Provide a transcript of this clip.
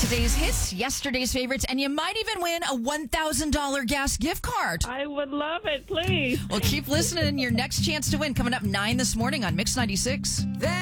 Today's hits, yesterday's favorites, and you might even win a $1,000 gas gift card. I would love it, please. Well, keep listening. Your next chance to win coming up 9 this morning on Mix 96.